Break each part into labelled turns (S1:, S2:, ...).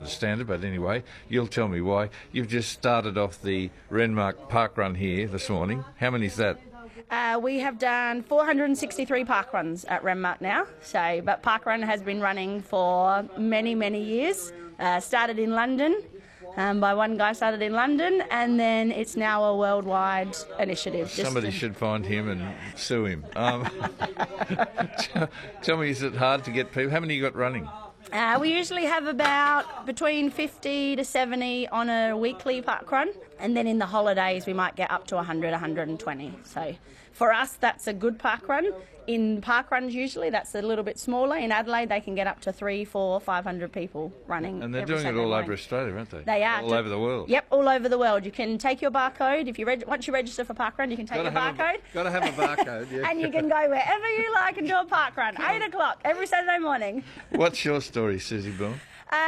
S1: the standard, but anyway, you'll tell me why. You've just started off the Renmark Park Run here this morning. How many is that?
S2: We have done 463 park runs at Renmark now. But park run has been running for many, many years. Started in London. By one guy started in London, and then it's now a worldwide initiative.
S1: Somebody should find him and sue him. Tell me, is it hard to get people? How many you got running?
S2: We usually have about between 50 to 70 on a weekly park run, and then in the holidays we might get up to 100, 120. So for us, that's a good park run. In park runs, usually that's a little bit smaller. In Adelaide, they can get up to 300, 400, 500 people running.
S1: And they're doing it all over Australia, aren't they?
S2: They are.
S1: All over the world.
S2: Yep, all over the world. You can take your barcode. If you once you register for park run, you can take your barcode.
S1: Got to have a barcode, yeah.
S2: And you can go wherever you like and do a park run. 8 o'clock every Saturday morning.
S1: What's your story, Susie Bourne?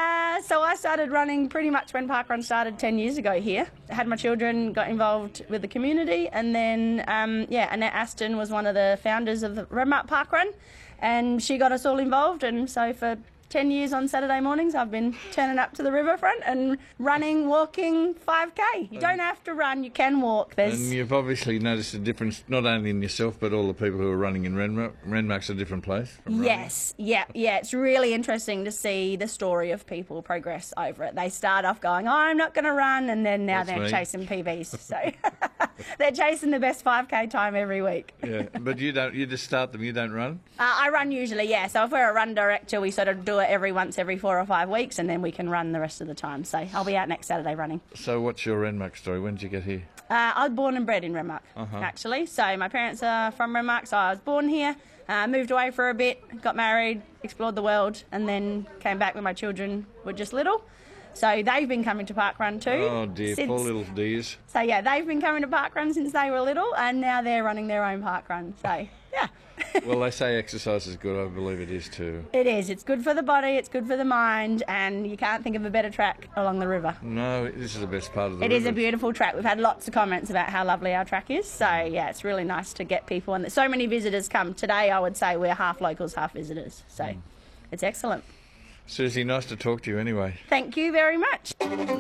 S2: So I started running pretty much when parkrun started 10 years ago here. I had my children, got involved with the community, and then, Annette Aston was one of the founders of the Renmark Parkrun, and she got us all involved, and so for 10 years on Saturday mornings I've been turning up to the riverfront and running, walking 5K. You don't have to run, you can walk.
S1: And you've obviously noticed a difference not only in yourself but all the people who are running in Renmark. Renmark's a different place from
S2: Yes, yeah. It's really interesting to see the story of people progress over it. They start off going, I'm not going to run, and then now they're chasing PBs. So they're chasing the best 5K time every week.
S1: Yeah, but you just start them, you don't run?
S2: I run usually, yeah. So if we're a run director, we sort of do it every 4 or 5 weeks, and then we can run the rest of the time. So I'll be out next Saturday running.
S1: So what's your Renmark story? When did you get here?
S2: I was born and bred in Renmark, actually. So my parents are from Renmark, so I was born here, moved away for a bit, got married, explored the world, and then came back when my children were just little. So they've been coming to parkrun too.
S1: Oh dear, poor little dears.
S2: So yeah, they've been coming to parkrun since they were little, and now they're running their own parkrun. So yeah.
S1: Well, they say exercise is good. I believe it is too.
S2: It is. It's good for the body, it's good for the mind, and you can't think of a better track along the river.
S1: No, this is the best part of the river.
S2: It is a beautiful track. We've had lots of comments about how lovely our track is. So yeah, it's really nice to get people, and so many visitors come. Today I would say we're half locals, half visitors. So it's excellent.
S1: Susie, nice to talk to you anyway.
S2: Thank you very much.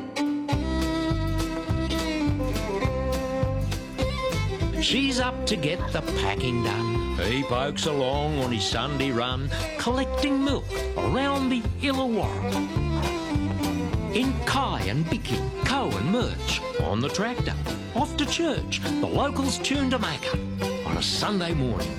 S3: She's up to get the packing done. He pokes along on his Sunday run, collecting milk around the Illawarra. In Kai and Bicky, Co and Murch, on the tractor, off to church, the locals tune to Macca on a Sunday morning.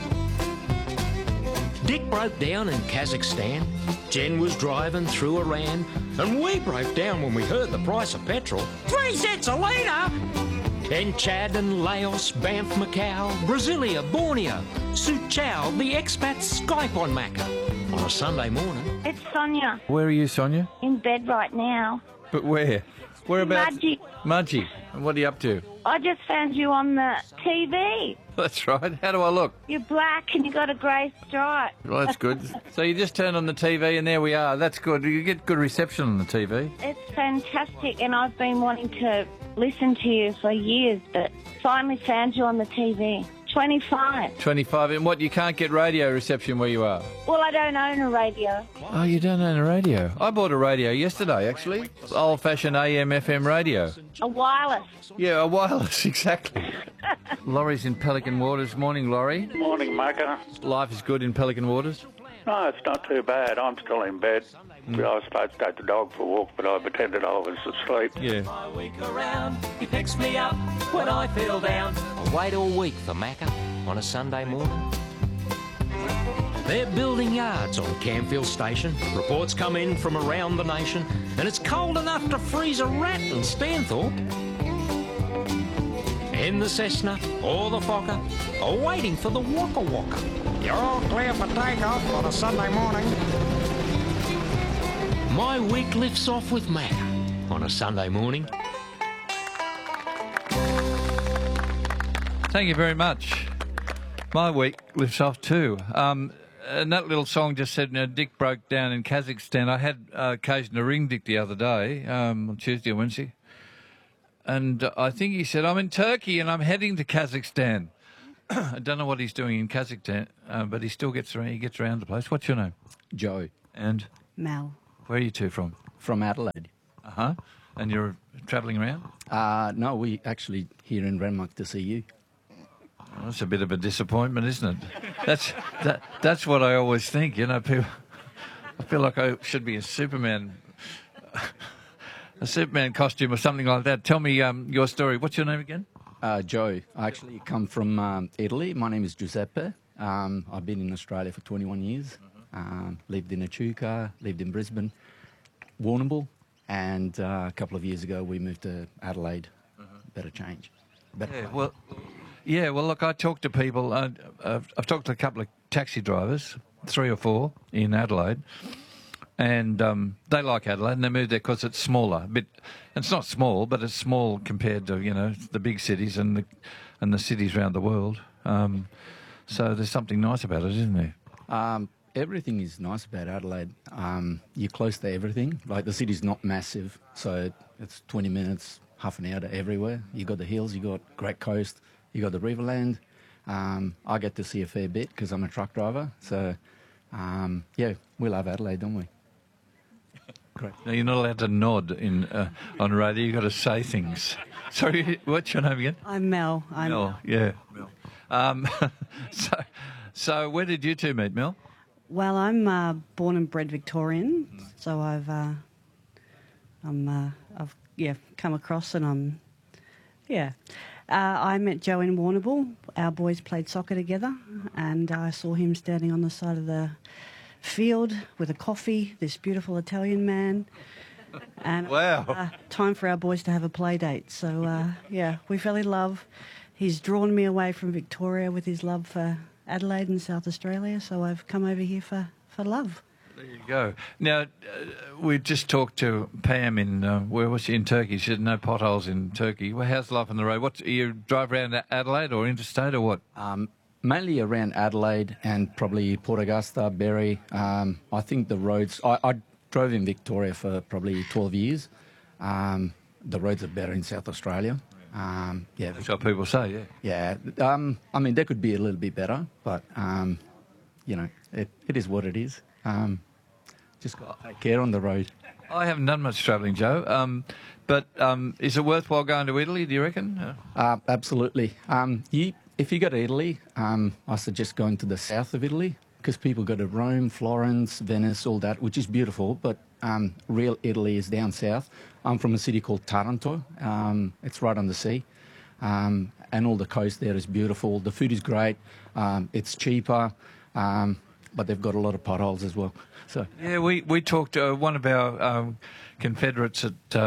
S3: Dick broke down in Kazakhstan, Jen was driving through Iran, and we broke down when we heard the price of petrol. 3 cents a litre! Then Chad and Laos, Banff, Macau, Brasilia, Borneo, Suchow, the expats Skype on Macca on a Sunday morning.
S4: It's Sonia.
S1: Where are you, Sonia?
S4: In bed right now.
S1: But where? Whereabouts?
S4: Mudgee.
S1: Mudgee. And what are you up to?
S4: I just found you on the TV.
S1: That's right. How do I look?
S4: You're black and you got a grey stripe.
S1: Well, that's good. So you just turn on the TV and there we are. That's good. You get good reception on the TV.
S4: It's fantastic, and I've been wanting to listen to you for years, but finally found you on the TV. 25.
S1: 25. And what, you can't get radio reception where you are?
S4: Well, I don't own a radio.
S1: Oh, you don't own a radio? I bought a radio yesterday, actually. Old-fashioned AM, FM radio.
S4: A wireless.
S1: Yeah, a wireless, exactly. Laurie's in Pelican Waters. Morning, Laurie.
S5: Morning, Macca.
S1: Life is good in Pelican Waters?
S5: No, it's not too bad. I'm still in bed. I was supposed to take the dog for a walk, but I pretended I was asleep.
S1: Yeah.
S3: My week around, he picks me up when I feel down. I wait all week for Macca on a Sunday morning. They're building yards on Campfield Station. Reports come in from around the nation, and it's cold enough to freeze a rat in Stanthorpe. In the Cessna or the Fokker, are waiting for the Waka Waka.
S6: You're all clear for takeoff on a Sunday morning.
S3: My week lifts off with Macca on a Sunday morning.
S1: Thank you very much. My week lifts off too. And that little song just said, Dick broke down in Kazakhstan. I had occasion to ring Dick the other day, on Tuesday or Wednesday. And I think he said, I'm in Turkey and I'm heading to Kazakhstan. I don't know what he's doing in Kazakhstan, but he still gets around. He gets around the place. What's your name?
S7: Joe.
S1: And?
S7: Mel.
S1: Where are you two from?
S7: from Adelaide.
S1: Uh-huh. And you're travelling around?
S7: No, we actually here in Renmark to see you.
S1: Well, that's a bit of a disappointment, isn't it? That's what I always think, you know, people... I feel like I should be a Superman costume or something like that. Tell me your story. What's your name again?
S7: Joe. I actually come from Italy. My name is Giuseppe. I've been in Australia for 21 years. Lived in Echuca, lived in Brisbane, Warrnambool, and a couple of years ago we moved to Adelaide. Better change.
S1: Well, look, I talk to people. I've talked to a couple of taxi drivers, 3 or 4 in Adelaide, and they like Adelaide, and they moved there because it's smaller. It's not small, but it's small compared to, you know, the big cities and the cities around the world. So there's something nice about it, isn't there?
S7: Everything is nice about Adelaide. You're close to everything. Like, the city's not massive, so it's 20 minutes, half an hour to everywhere. You got the hills, you got Great Coast, you got the Riverland. I get to see a fair bit because I'm a truck driver. So, yeah, we love Adelaide, don't we? Great.
S1: No, you're not allowed to nod on radio. You've got to say things. Sorry, what's your name again?
S8: I'm Mel.
S1: Mel, yeah. Mel. So where did you two meet, Mel?
S8: Well, I'm born and bred Victorian, so I've come across, and I met Joe in Warrnambool. Our boys played soccer together, and I saw him standing on the side of the field with a coffee, this beautiful Italian man. And
S1: wow.
S8: Time for our boys to have a play date. So, we fell in love. He's drawn me away from Victoria with his love for Adelaide and South Australia, so I've come over here for love.
S1: There you go. Now, we just talked to Pam in, where was she, in Turkey? She said no potholes in Turkey. Well, how's life on the road? You drive around Adelaide or interstate or what?
S7: Mainly around Adelaide and probably Port Augusta, Berry. I think the roads... I drove in Victoria for probably 12 years. The roads are better in South Australia.
S1: That's what people say,
S7: yeah. Yeah. I mean, they could be a little bit better, but, you know, it is what it is. Just got to take care on the road.
S1: I haven't done much travelling, Joe, but is it worthwhile going to Italy, do you reckon?
S7: Absolutely. If you go to Italy, I suggest going to the south of Italy, because people go to Rome, Florence, Venice, all that, which is beautiful, but real Italy is down south. I'm from a city called Taranto. It's right on the sea, and all the coast there is beautiful. The food is great. It's cheaper, but they've got a lot of potholes as well. So
S1: yeah, we talked to one of our confederates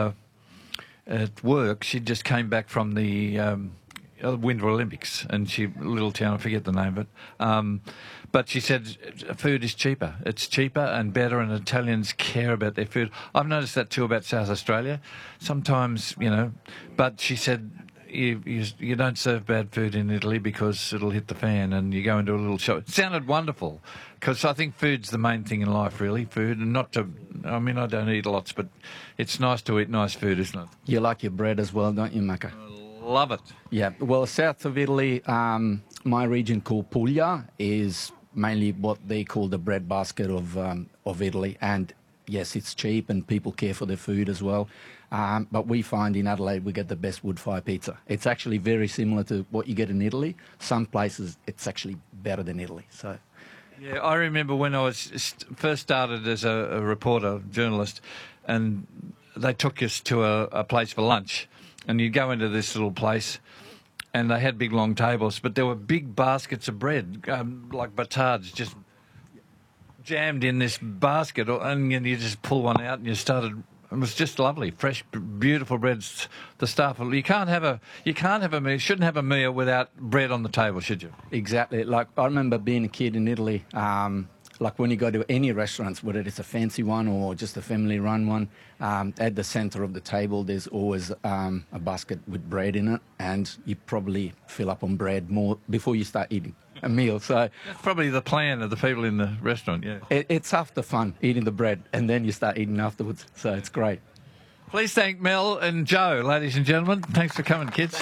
S1: at work. She just came back from the Winter Olympics, and little town, I forget the name of it. But she said food is cheaper. It's cheaper and better, and Italians care about their food. I've noticed that too about South Australia. Sometimes, you know, but she said you don't serve bad food in Italy because it'll hit the fan, and you go into a little shop. It sounded wonderful, because I think food's the main thing in life, really, food, and not to... I mean, I don't eat lots, but it's nice to eat nice food, isn't it?
S7: You like your bread as well, don't you, Macca?
S1: Love it.
S7: Yeah, well, south of Italy, my region called Puglia is mainly what they call the breadbasket of Italy. And yes, it's cheap and people care for their food as well. But we find in Adelaide we get the best wood-fire pizza. It's actually very similar to what you get in Italy. Some places it's actually better than Italy. So.
S1: Yeah, I remember when I was first started as a reporter, journalist, and they took us to a place for lunch. And you'd go into this little place, and they had big long tables, but there were big baskets of bread, like batards, just jammed in this basket, and you just pull one out and you started. It was just lovely, fresh, beautiful breads. The staff, you can't have a meal. You shouldn't have a meal without bread on the table, should you?
S7: Exactly. Like, I remember being a kid in Italy. Like when you go to any restaurants, whether it's a fancy one or just a family-run one, at the centre of the table there's always a basket with bread in it, and you probably fill up on bread more before you start eating a meal. So
S1: that's probably the plan of the people in the restaurant, yeah.
S7: It's half the fun, eating the bread, and then you start eating afterwards. So it's great.
S1: Please thank Mel and Joe, ladies and gentlemen. Thanks for coming, kids.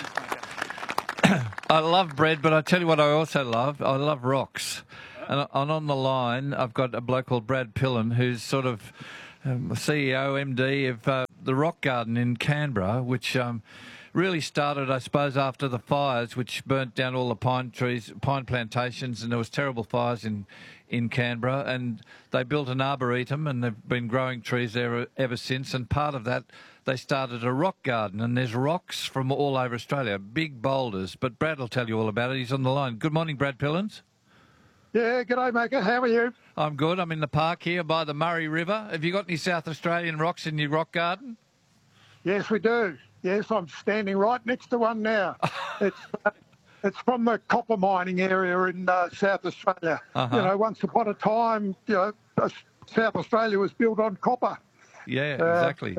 S1: I love bread, but I tell you what I also love. I love rocks. And on the line, I've got a bloke called Brad Pillen, who's sort of CEO, MD of the Rock Garden in Canberra, which really started, I suppose, after the fires, which burnt down all the pine plantations, and there was terrible fires in Canberra. And they built an arboretum, and they've been growing trees there ever since. And part of that, they started a rock garden, and there's rocks from all over Australia, big boulders. But Brad will tell you all about it. He's on the line. Good morning, Brad Pillins.
S9: Yeah, g'day, Maker. How are you?
S1: I'm good. I'm in the park here by the Murray River. Have you got any South Australian rocks in your rock garden?
S9: Yes, we do. Yes, I'm standing right next to one now. It's from the copper mining area in South Australia.
S1: Uh-huh.
S9: You know, once upon a time, South Australia was built on copper.
S1: Yeah, exactly.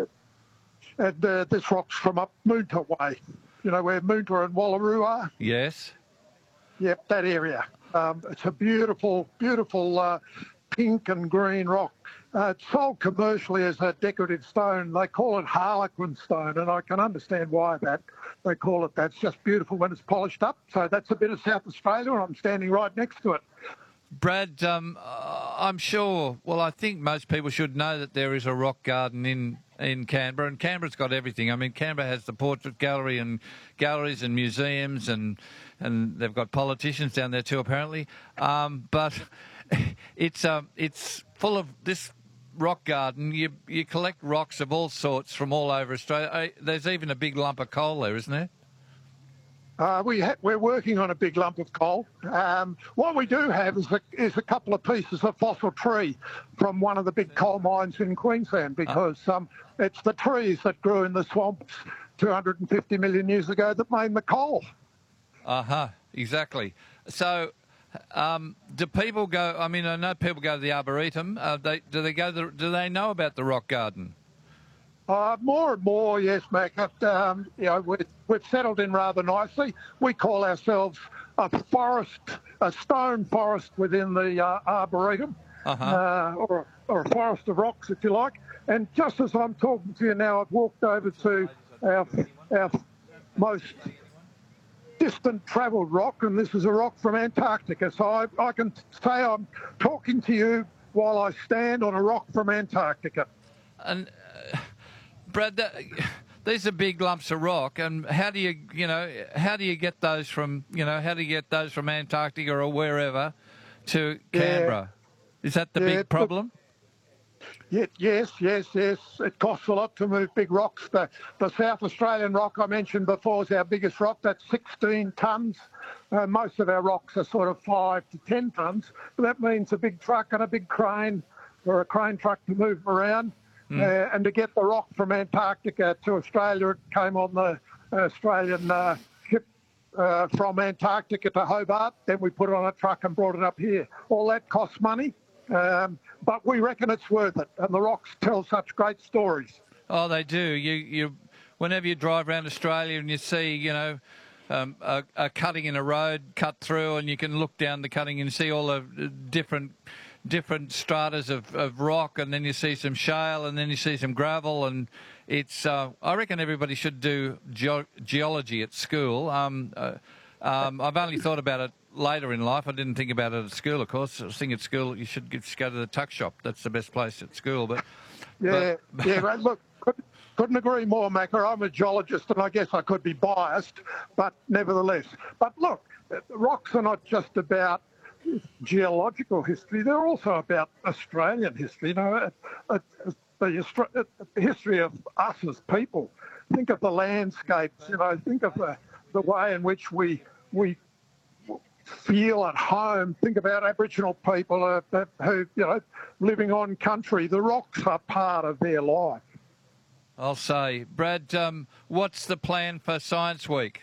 S9: And this rock's from up Moonta way, you know, where Moonta and Wallaroo are.
S1: Yes.
S9: Yep, that area. It's a beautiful, beautiful pink and green rock. It's sold commercially as a decorative stone. They call it Harlequin stone, and I can understand why they call it that. It's just beautiful when it's polished up. So that's a bit of South Australia, and I'm standing right next to it.
S1: Brad, I'm sure, well, I think most people should know that there is a rock garden in Canberra, and Canberra's got everything. I mean, Canberra has the portrait gallery and galleries and museums, and they've got politicians down there too, apparently. But it's full of this rock garden. You collect rocks of all sorts from all over Australia. There's even a big lump of coal there, isn't there?
S9: We're working on a big lump of coal. What we do have is a couple of pieces of fossil tree from one of the big coal mines in Queensland, because it's the trees that grew in the swamps 250 million years ago that made the coal.
S1: Exactly. So, do people go? I mean, I know people go to the Arboretum. Do they know about the rock garden?
S9: More and more, yes, Mac. We've settled in rather nicely. We call ourselves a stone forest within the Arboretum, or a forest of rocks, if you like. And just as I'm talking to you now, I've walked over to our most distant travelled rock, and this is a rock from Antarctica. So I can say I'm talking to you while I stand on a rock from Antarctica.
S1: And Brad, these are big lumps of rock, and how do you get those from Antarctica or wherever to Canberra? Yeah. Is that the big problem?
S9: Yes. It costs a lot to move big rocks. The South Australian rock I mentioned before is our biggest rock. That's 16 tonnes. Most of our rocks are sort of 5 to 10 tonnes. But that means a big truck and a big crane, or a crane truck to move them around. And to get the rock from Antarctica to Australia, it came on the Australian ship from Antarctica to Hobart. Then we put it on a truck and brought it up here. All that costs money, but we reckon it's worth it. And the rocks tell such great stories.
S1: Oh, they do. You whenever you drive around Australia and you see, a cutting in a road cut through, and you can look down the cutting and see all the different stratas of rock, and then you see some shale, and then you see some gravel, and it's I reckon everybody should do geology at school. I've only thought about it later in life. I didn't think about it at school, of course. I was thinking at school you should just go to the tuck shop. That's the best place at school. But
S9: look, couldn't agree more, Macca. I'm a geologist, and I guess I could be biased, but nevertheless. But look, rocks are not just about geological history, they're also about Australian history, the history of us as people. Think of the landscapes, think of the way in which we feel at home. Think about Aboriginal people who, living on country. The rocks are part of their life.
S1: I'll say. Brad, what's the plan for Science Week?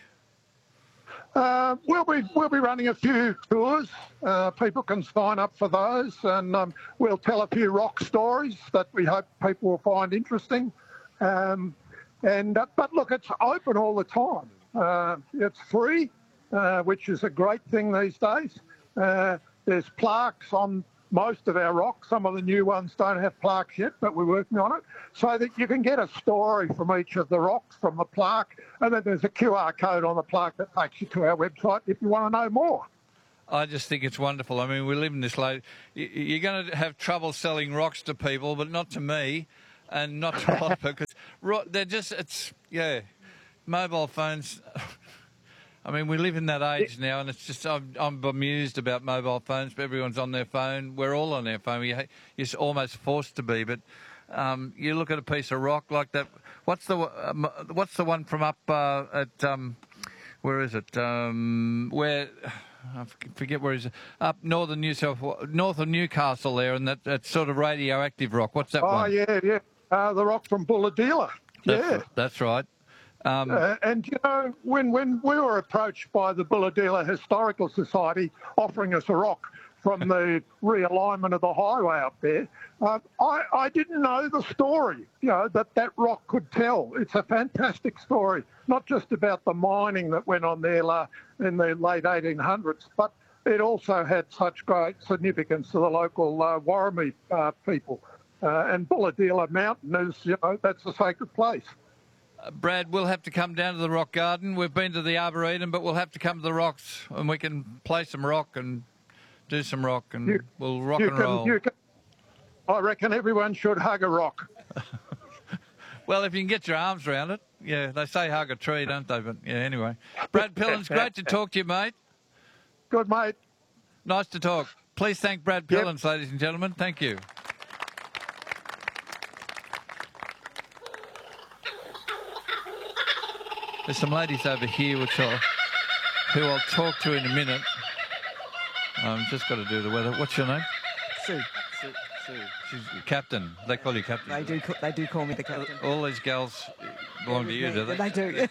S9: We'll be running a few tours. People can sign up for those, and we'll tell a few rock stories that we hope people will find interesting. But look, it's open all the time. It's free, which is a great thing these days. There's plaques on most of our rocks. Some of the new ones don't have plaques yet, but we're working on it, so that you can get a story from each of the rocks from the plaque, and then there's a QR code on the plaque that takes you to our website if you want to know more.
S1: I just think it's wonderful. I mean, we live in this late. You're going to have trouble selling rocks to people, but not to me, and not to a lot of people. Because they're just, mobile phones. I mean, we live in that age now, and it's just, I'm bemused about mobile phones. Everyone's on their phone. We're all on their phone. You're almost forced to be, but you look at a piece of rock like that. What's the one from up at, where is it? Where, I forget where is it? Up north of Newcastle there, and that sort of radioactive rock. What's that one?
S9: Oh, yeah. The rock from Bulahdelah.
S1: That's right.
S9: And, you know, when we were approached by the Bulahdelah Historical Society offering us a rock from the realignment of the highway up there, I didn't know the story, you know, that rock could tell. It's a fantastic story, not just about the mining that went on there in the late 1800s, but it also had such great significance to the local Warramie people. And Bulahdelah Mountain is, you know, that's a sacred place.
S1: Brad, we'll have to come down to the rock garden. We've been to the Arboretum, but we'll have to come to the rocks and we can play some rock and do some rock and we'll rock and roll.
S9: I reckon everyone should hug a rock.
S1: Well, if you can get your arms around it. Yeah, they say hug a tree, don't they? But yeah, anyway. Brad Pillins, great to talk to you, mate.
S9: Good, mate.
S1: Nice to talk. Please thank Brad Pillins, ladies and gentlemen. Thank you. There's some ladies over here who I'll talk to in a minute. Just got to do the weather. What's your name?
S10: Sue.
S1: Sue. She's your captain. They call you captain.
S10: They do call me the captain.
S1: All these girls belong to you, do they?
S10: They do.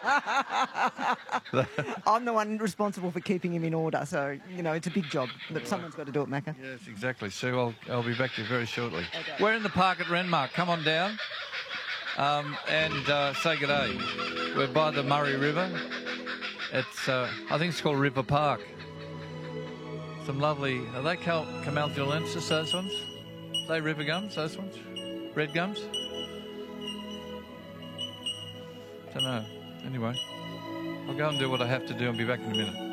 S10: I'm the one responsible for keeping him in order, so, you know, it's a big job, but someone's got to do it, Macca.
S1: Yes, exactly. Sue, I'll be back to you very shortly. Okay. We're in the park at Renmark. Come on down. And say good day. We're by the Murray River. It's I think it's called River Park. Some lovely. Are they Camaldulensis, those ones? Are they river gums, those ones? Red gums? Don't know. Anyway, I'll go and do what I have to do and be back in a minute.